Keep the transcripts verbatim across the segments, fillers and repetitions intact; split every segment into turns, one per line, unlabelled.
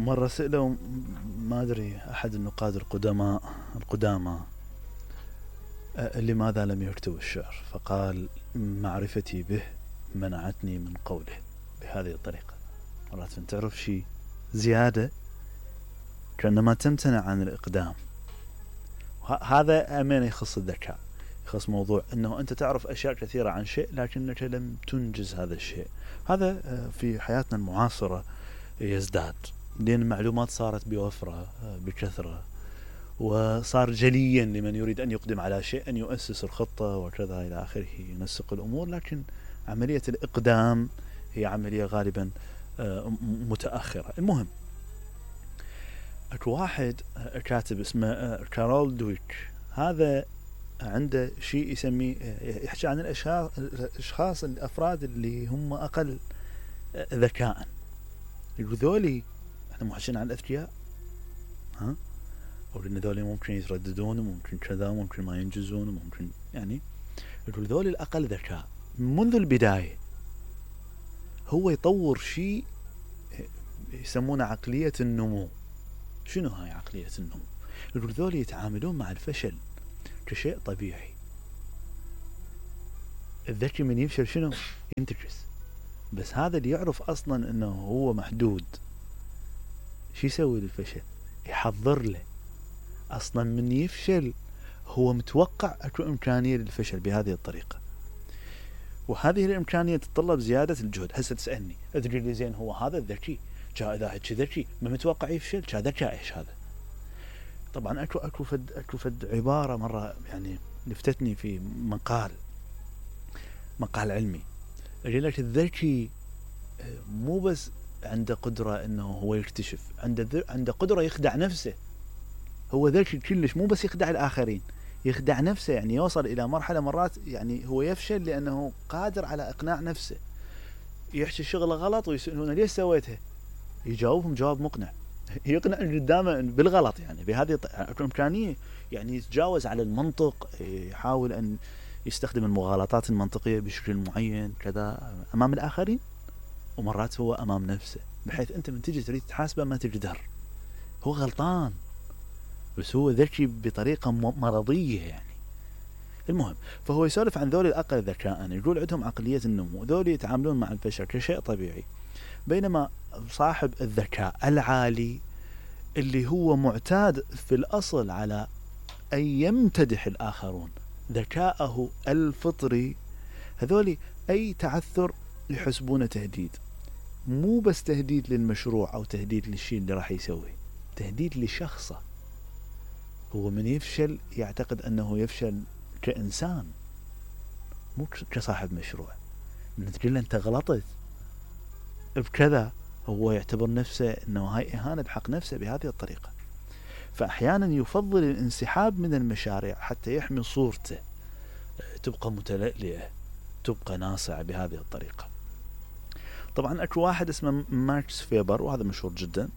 مرة سألوا ما أدري أحد النقاد القدماء القدامى لماذا لم يكتب الشعر، فقال معرفتي به منعتني من قوله بهذه الطريقة. مرات تعرف شيء زيادة كأنما تمتنع عن الإقدام. هذا أمين يخص الذكاء، يخص موضوع أنه أنت تعرف أشياء كثيرة عن شيء لكنك لم تنجز هذا الشيء. هذا في حياتنا المعاصرة يزداد، لأن المعلومات صارت بوفرة بكثرة، وصار جليا لمن يريد أن يقدم على شيء أن يؤسس الخطة وكذا إلى آخره، ينسق الأمور. لكن عملية الإقدام هي عملية غالبا متأخرة. المهم، اكو واحد كاتب اسمه كارول دويك، هذا عنده شيء يسميه يحكي عن الأشخاص الأفراد اللي هم أقل ذكاء. يقول ذولي احنا مو حكينا عن الأذكياء، ها، أو إن ذولي ممكن يترددون وممكن كذا وممكن ما ينجزون وممكن يعني. يقول ذولي الأقل ذكاء منذ البداية هو يطور شيء يسمونه عقلية النمو. شنو هاي عقلية النمو؟ يقول ذولي يتعاملون مع الفشل كشيء طبيعي. الذكي من يفشل شنو؟ ينتكس. بس هذا اللي يعرف أصلا أنه هو محدود، شو يسوي للفشل؟ يحضر له. أصلا من يفشل هو متوقع أكو إمكانية للفشل بهذه الطريقة، وهذه الإمكانية تتطلب زيادة الجهد. هسه تسألني أدري لي زين هو هذا الذكي جاء إذا هيك ذكي ما متوقع يفشل جاء ذكاء إيش هذا؟ طبعا أكو أكو فد أكو فد عبارة مرة يعني لفتتني في مقال مقال علمي، يقول لك الذكي مو بس عنده قدرة إنه هو يكتشف، عنده عنده قدرة يخدع نفسه. هو ذكي كلش، مو بس يخدع الآخرين، يخدع نفسه. يعني يوصل إلى مرحلة مرات يعني هو يفشل لأنه قادر على إقناع نفسه. يحكي شغله غلط ويسألونه ليش سويتها، يجاوبهم جواب مقنع، يقنع اللي قدامه بالغلط. يعني بهذه الإمكانية يعني يتجاوز على المنطق، يحاول أن يستخدم المغالطات المنطقية بشكل معين كذا أمام الآخرين، ومرات هو أمام نفسه، بحيث أنت من تجي تريد تحاسبه ما تقدر، هو غلطان بس هو ذكي بطريقة مرضية يعني. المهم، فهو يسولف عن ذولي الأقل ذكاء، يقول عندهم عقلية النمو، ذولي يتعاملون مع الفشل كشيء طبيعي، بينما صاحب الذكاء العالي اللي هو معتاد في الأصل على أن يمتدح الآخرون، ذكاءه الفطري، هذولي أي تعثر يحسبونه تهديد. مو بس تهديد للمشروع أو تهديد للشيء اللي راح يسويه، تهديد لشخصه. هو من يفشل يعتقد أنه يفشل كإنسان مو كصاحب مشروع. من تقول له أنت غلطت بكذا، هو يعتبر نفسه أنه هاي إهانة بحق نفسه بهذه الطريقة. فأحيانا يفضل الانسحاب من المشاريع حتى يحمي صورته تبقى متلألئة، تبقى ناصعة بهذه الطريقة. طبعا أكو واحد اسمه ماكس فيبر، وهذا مشهور جدا،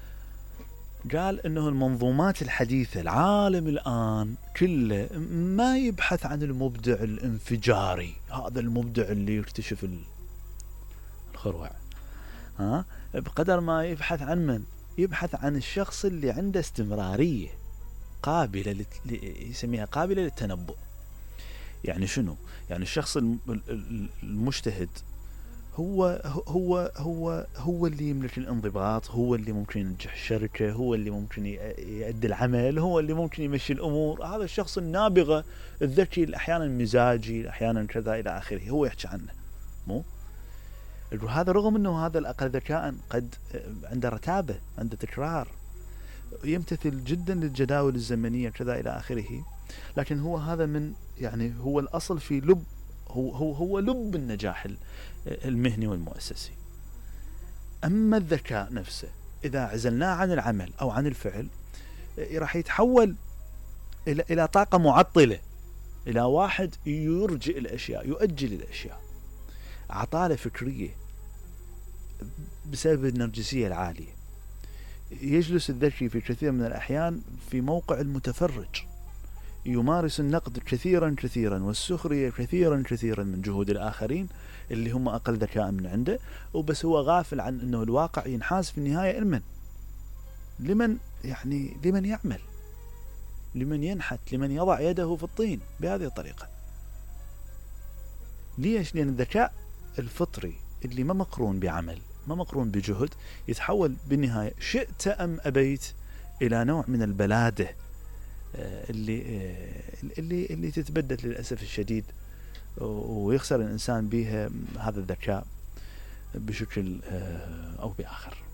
قال انه المنظومات الحديثة، العالم الآن كله ما يبحث عن المبدع الانفجاري، هذا المبدع اللي يكتشف الخروع، ها، بقدر ما يبحث عن من؟ يبحث عن الشخص اللي عنده استمرارية قابلة لت... يسميها قابلة للتنبؤ. يعني شنو؟ يعني الشخص المجتهد هو هو هو هو اللي يملك الانضباط، هو اللي ممكن ينجح الشركة، هو اللي ممكن يؤدي العمل، هو اللي ممكن يمشي الأمور. هذا الشخص النابغة الذكي، أحيانا مزاجي، أحيانا كذا إلى آخره، هو يحكي عنه. مو هذا رغم أنه هذا الأقل ذكاء قد عنده رتابة، عنده تكرار، يمتثل جدا للجداول الزمنية كذا إلى آخره، لكن هو هذا من يعني هو الأصل في لب هو هو هو لب النجاح المهني والمؤسسي. أما الذكاء نفسه إذا عزلناه عن العمل أو عن الفعل راح يتحول إلى إلى طاقة معطلة، إلى واحد يرجئ الأشياء، يؤجل الأشياء، عطالة فكرية بسبب النرجسية العالية. يجلس الذكي في كثير من الأحيان في موقع المتفرج، يمارس النقد كثيرا كثيرا والسخرية كثيرا كثيرا من جهود الآخرين اللي هم أقل ذكاء من عنده، وبس هو غافل عن أنه الواقع ينحاز في النهاية إلمن لمن يعني لمن يعمل، لمن ينحت، لمن يضع يده في الطين بهذه الطريقة. ليش؟ لأن الذكاء الفطري اللي ما مقرون بعمل، ما مقرون بجهد، يتحول بالنهاية شئت أم أبيت إلى نوع من البلادة اللي اللي اللي تتبدد للأسف الشديد، ويخسر الإنسان بها هذا الذكاء بشكل أو بآخر.